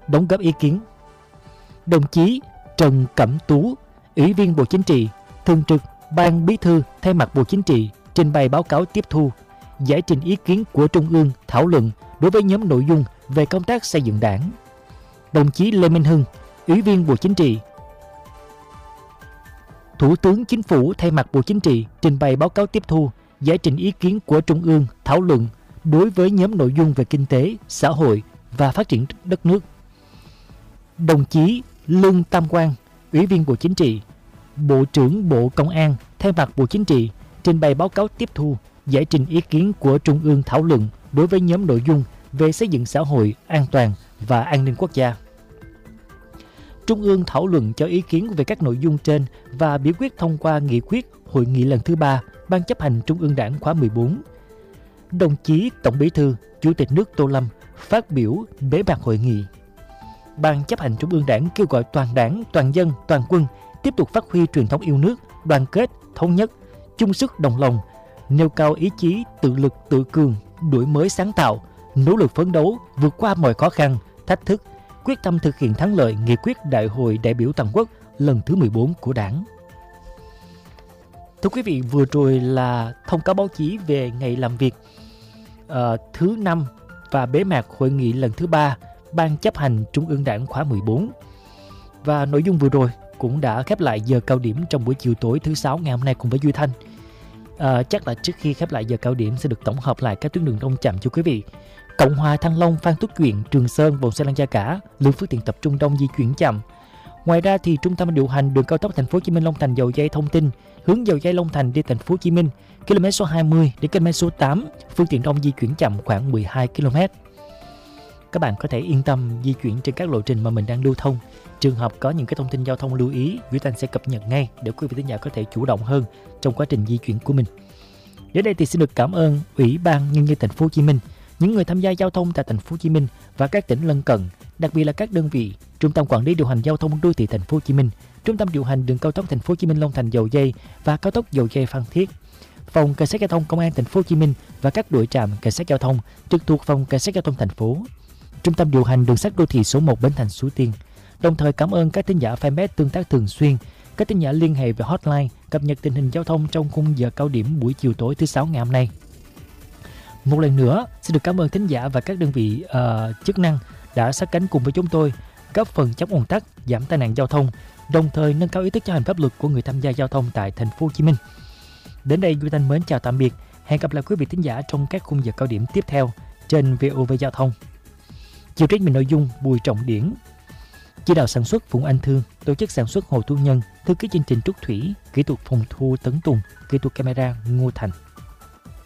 đóng góp ý kiến. Đồng chí Trần Cẩm Tú, Ủy viên Bộ Chính trị, Thường trực Ban Bí thư thay mặt Bộ Chính trị trình bày báo cáo tiếp thu, giải trình ý kiến của Trung ương thảo luận đối với nhóm nội dung về công tác xây dựng Đảng. Đồng chí Lê Minh Hưng, Ủy viên Bộ Chính trị, Thủ tướng Chính phủ thay mặt Bộ Chính trị trình bày báo cáo tiếp thu, giải trình ý kiến của Trung ương thảo luận đối với nhóm nội dung về kinh tế, xã hội và phát triển đất nước. Đồng chí Lương Tam Quang, Ủy viên Bộ Chính trị, Bộ trưởng Bộ Công an thay mặt Bộ Chính trị trình bày báo cáo tiếp thu, giải trình ý kiến của Trung ương thảo luận đối với nhóm nội dung về xây dựng xã hội an toàn và an ninh quốc gia. Trung ương thảo luận cho ý kiến về các nội dung trên và biểu quyết thông qua nghị quyết Hội nghị lần thứ 3 Ban chấp hành Trung ương Đảng khóa 14. Đồng chí Tổng Bí thư, Chủ tịch nước Tô Lâm phát biểu bế mạc hội nghị. Ban chấp hành Trung ương Đảng kêu gọi toàn đảng, toàn dân, toàn quân tiếp tục phát huy truyền thống yêu nước, đoàn kết, thống nhất, chung sức đồng lòng, nêu cao ý chí tự lực tự cường, đổi mới sáng tạo, nỗ lực phấn đấu vượt qua mọi khó khăn, thách thức, quyết tâm thực hiện thắng lợi nghị quyết Đại hội đại biểu toàn quốc lần thứ 14 của Đảng. Thưa quý vị, vừa rồi là thông cáo báo chí về ngày làm việc thứ 5 và bế mạc hội nghị lần thứ 3 Ban chấp hành Trung ương Đảng khóa 14. Và nội dung vừa rồi cũng đã khép lại giờ cao điểm trong buổi chiều tối thứ 6 ngày hôm nay cùng với Duy Thanh. Chắc là trước khi khép lại giờ cao điểm sẽ được tổng hợp lại các tuyến đường đông chậm cho quý vị. Cộng hòa Thăng Long, Phan Thúc Duyện, Trường Sơn, Vòng Xe Lăng Gia Cả, lượng phương tiện tập trung đông di chuyển chậm. Ngoài ra thì trung tâm điều hành đường cao tốc Thành phố Hồ Chí Minh Long Thành Dầu Giây thông tin hướng Dầu Giây Long Thành đi Thành phố Hồ Chí Minh, km số 20 đến km số 8, phương tiện đông di chuyển chậm khoảng 12 km. Các bạn có thể yên tâm di chuyển trên các lộ trình mà mình đang lưu thông. Trường hợp có những cái thông tin giao thông lưu ý, Duy Thanh sẽ cập nhật ngay để quý vị thính giả có thể chủ động hơn trong quá trình di chuyển của mình. Đến đây thì xin được cảm ơn Ủy ban Nhân dân Thành phố Hồ Chí Minh, những người tham gia giao thông tại Thành phố Hồ Chí Minh và các tỉnh lân cận, đặc biệt là các đơn vị Trung tâm Quản lý điều hành giao thông đô thị Thành phố Hồ Chí Minh, Trung tâm điều hành đường cao tốc Thành phố Hồ Chí Minh Long Thành Dầu Giây và cao tốc Dầu Giây Phan Thiết, Phòng Cảnh sát giao thông Công an Thành phố Hồ Chí Minh và các đội trạm cảnh sát giao thông trực thuộc Phòng Cảnh sát giao thông thành phố, Trung tâm điều hành đường sắt đô thị số 1 Bến Thành Suối Tiên. Đồng thời cảm ơn các thính giả fanpage tương tác thường xuyên, các thính giả liên hệ về hotline cập nhật tình hình giao thông trong khung giờ cao điểm buổi chiều tối thứ 6 ngày hôm nay. Một lần nữa, xin được cảm ơn thính giả và các đơn vị chức năng đã sát cánh cùng với chúng tôi, góp phần chống ùn tắc, giảm tai nạn giao thông, đồng thời nâng cao ý thức chấp hành pháp luật của người tham gia giao thông tại Thành phố Hồ Chí Minh. Đến đây, Duy Thanh mến chào tạm biệt. Hẹn gặp lại quý vị thính giả trong các khung giờ cao điểm tiếp theo trên VOV Giao thông. Chịu trách nhiệm nội dung Bùi Trọng Điển, chỉ đạo sản xuất Phùng Anh Thương, tổ chức sản xuất Hồ Thu Nhân, thư ký chương trình Trúc Thủy, kỹ thuật phòng thu Tấn Tùng, kỹ thuật camera Ngô Thành.